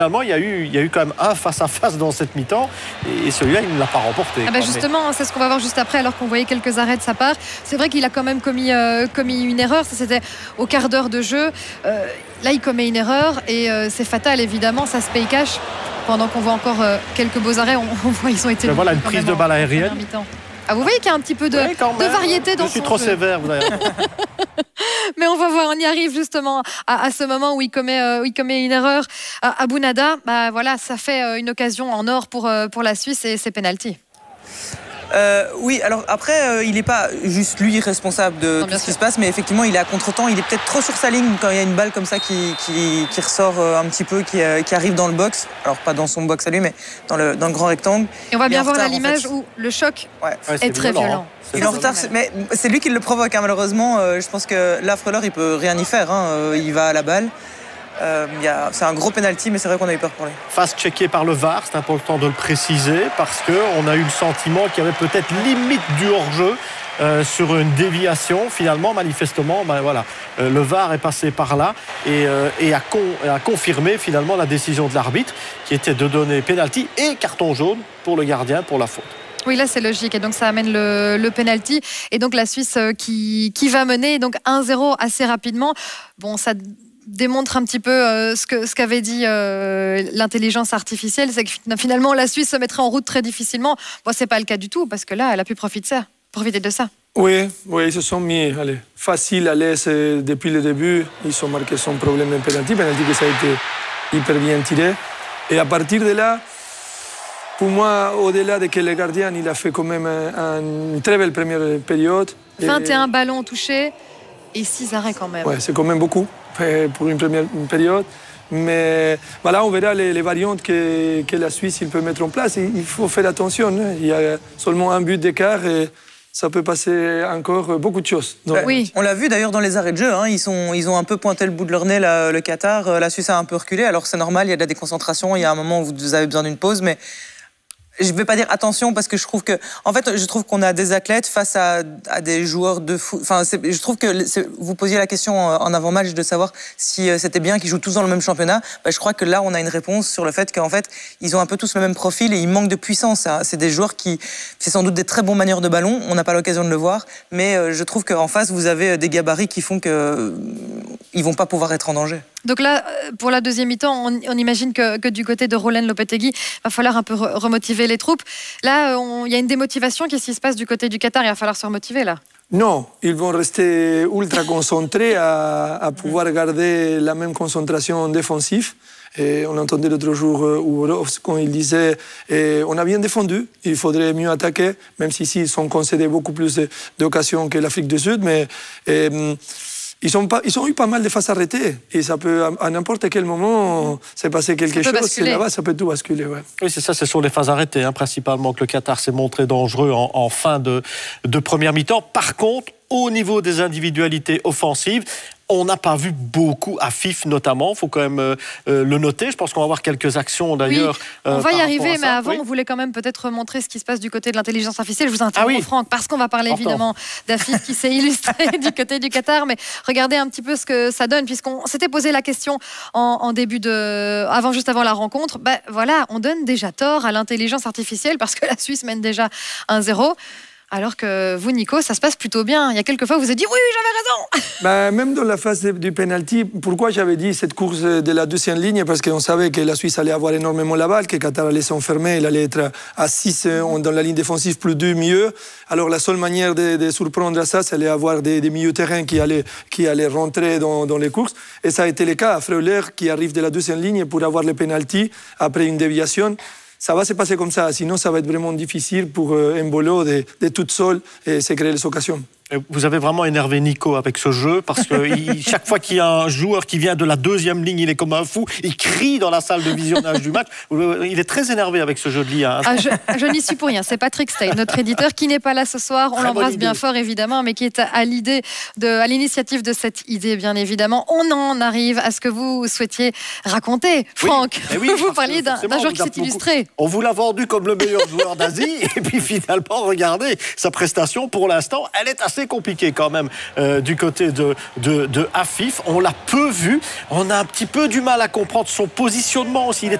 Finalement, il y a eu quand même un face-à-face dans cette mi-temps et celui-là, il ne l'a pas remporté. Justement, c'est ce qu'on va voir juste après, alors qu'on voyait quelques arrêts de sa part. C'est vrai qu'il a quand même commis une erreur. Ça, c'était au quart d'heure de jeu. Là, il commet une erreur et c'est fatal, évidemment. Ça se paye cash. Pendant qu'on voit encore quelques beaux arrêts, on voit ils ont été... Voilà une prise de balle aérienne. Ah, vous voyez qu'il y a un petit peu de variété dans son jeu. Je suis trop sévère, vous avez... Mais on va voir, on y arrive justement à ce moment où il commet une erreur. À Bounada, voilà, ça fait une occasion en or pour la Suisse et c'est penalty. Oui, alors après, il n'est pas juste lui responsable de tout ce qui se passe, mais effectivement, il est à contre-temps. Il est peut-être trop sur sa ligne quand il y a une balle comme ça qui ressort un petit peu, qui arrive dans le box. Alors, pas dans son box à lui, mais dans le grand rectangle. Et on va bien voir là l'image où le choc est très violent. Il est en retard, mais c'est lui qui le provoque, hein, malheureusement. Je pense que là, Freuler, il peut rien y faire. Hein. Il va à la balle. C'est un gros penalty, mais c'est vrai qu'on a eu peur pour lui. Face checké par le VAR, c'est important de le préciser parce qu'on a eu le sentiment qu'il y avait peut-être limite du hors-jeu sur une déviation. Finalement, manifestement, le VAR est passé par là et a confirmé finalement la décision de l'arbitre qui était de donner penalty et carton jaune pour le gardien pour la faute. Oui, là c'est logique et donc ça amène le penalty et donc la Suisse qui va mener donc 1-0 assez rapidement. Bon, ça démontre un petit peu ce qu'avait dit l'intelligence artificielle, c'est que finalement la Suisse se mettrait en route très difficilement. Bon, c'est pas le cas du tout parce que là, elle a pu profiter de ça. Oui, ils se sont mis facile à l'aise depuis le début. Ils ont marqué son problème de penalty que ça a été hyper bien tiré. Et à partir de là, pour moi, au-delà de que le gardien, il a fait quand même une très belle première période. 21 ballons touchés et 6 arrêts quand même. Ouais, c'est quand même beaucoup pour une première période. Mais voilà, on verra les variantes que la Suisse il peut mettre en place. Il faut faire attention. Il y a seulement un but d'écart et ça peut passer encore beaucoup de choses. Donc, oui. On l'a vu d'ailleurs dans les arrêts de jeu. Hein, ils ont un peu pointé le bout de leur nez, le Qatar. La Suisse a un peu reculé. Alors c'est normal, il y a de la déconcentration. Il y a un moment où vous avez besoin d'une pause. Mais je ne vais pas dire attention parce que je trouve qu'on a des athlètes face à des joueurs de foot. Enfin, je trouve que vous posiez la question en avant-match de savoir si c'était bien qu'ils jouent tous dans le même championnat. Je crois que là, on a une réponse sur le fait qu'en fait, ils ont un peu tous le même profil et ils manquent de puissance. C'est des joueurs c'est sans doute des très bons manieurs de ballon. On n'a pas l'occasion de le voir, mais je trouve qu'en face, vous avez des gabarits qui font que ils vont pas pouvoir être en danger. Donc là, pour la deuxième mi-temps, on imagine que du côté de Roland Lopetegui, il va falloir un peu remotiver les troupes. Là, il y a une démotivation. Qu'est-ce qui se passe du côté du Qatar? Il va falloir se remotiver là. Non, ils vont rester ultra concentrés à pouvoir garder la même concentration défensive. Et on entendait l'autre jour Uroš quand il disait on a bien défendu, il faudrait mieux attaquer, même si ici ils ont concédé beaucoup plus d'occasions que l'Afrique du Sud, mais ils ont eu pas mal de phases arrêtées et ça peut, à n'importe quel moment, s'est passé quelque chose. C'est là-bas, ça peut tout basculer. Ouais. Oui, c'est ça, c'est sur les phases arrêtées, principalement que le Qatar s'est montré dangereux en fin de première mi-temps. Par contre, au niveau des individualités offensives, on n'a pas vu beaucoup à FIF notamment, il faut quand même le noter. Je pense qu'on va avoir quelques actions d'ailleurs. Oui, on va y arriver, mais avant, on voulait quand même peut-être montrer ce qui se passe du côté de l'intelligence artificielle. Je vous interromps, Franck, parce qu'on va parler évidemment d'AFIF qui s'est illustré du côté du Qatar, mais regardez un petit peu ce que ça donne, puisqu'on s'était posé la question juste avant la rencontre. Voilà, on donne déjà tort à l'intelligence artificielle parce que la Suisse mène déjà 1-0. Alors que vous, Nico, ça se passe plutôt bien. Il y a quelques fois où vous avez dit « Oui, j'avais raison !» Même dans la phase du penalty, pourquoi j'avais dit cette course de la deuxième ligne? Parce qu'on savait que la Suisse allait avoir énormément la balle, que Qatar allait s'enfermer, il allait être à 6 dans la ligne défensive, plus 2 milieux. Alors la seule manière de surprendre ça, c'est d'avoir des milieux terrain qui allaient rentrer dans les courses. Et ça a été le cas à Freuler qui arrive de la deuxième ligne pour avoir le penalty après une déviation. Ça va se passer comme ça, sinon ça va être vraiment difficile pour Embolo de toute seule et se créer les occasions. Vous avez vraiment énervé Nico avec ce jeu parce que chaque fois qu'il y a un joueur qui vient de la deuxième ligne, il est comme un fou, il crie dans la salle de visionnage du match. Il est très énervé avec ce jeu de l'IA. Je n'y suis pour rien, c'est Patrick Stey, notre éditeur, qui n'est pas là ce soir. On l'embrasse bien fort évidemment, mais qui est à l'initiative de cette idée bien évidemment. On en arrive à ce que vous souhaitiez raconter. Franck, vous parliez d'un joueur qui s'est illustré. On vous l'a vendu comme le meilleur joueur d'Asie et puis finalement, regardez, sa prestation pour l'instant, elle est assez assez compliqué quand même du côté de Afif. On l'a peu vu. On a un petit peu du mal à comprendre son positionnement aussi. Il est